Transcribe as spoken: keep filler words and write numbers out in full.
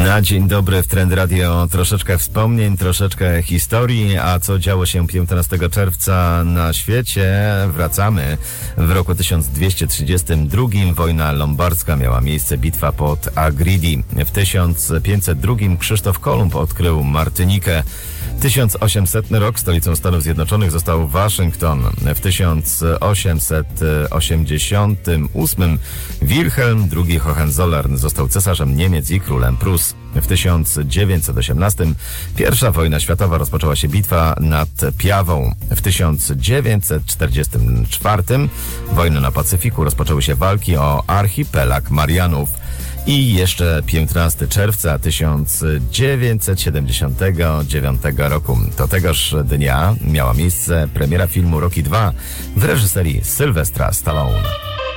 Na dzień dobry w Trend Radio troszeczkę wspomnień, troszeczkę historii, a co działo się piętnastego czerwca na świecie? Wracamy. W roku tysiąc dwieście trzydziestym drugim wojna lombardzka miała miejsce, bitwa pod Agridi. W tysiąc pięćset drugim Krzysztof Kolumb odkrył Martynikę. tysiąc osiemsetny rok, stolicą Stanów Zjednoczonych został Waszyngton. W tysiąc osiemset osiemdziesiątym ósmym Wilhelm drugi Hohenzollern został cesarzem Niemiec i królem Prus. W tysiąc dziewięćset osiemnastym pierwsza wojna światowa, rozpoczęła się bitwa nad Piawą. W tysiąc dziewięćset czterdziestym czwartym wojny na Pacyfiku, rozpoczęły się walki o archipelag Marianów. I jeszcze piętnastego czerwca tysiąc dziewięćset siedemdziesiątego dziewiątego roku. To tegoż dnia miała miejsce premiera filmu Rocky dwa w reżyserii Sylwestra Stallone.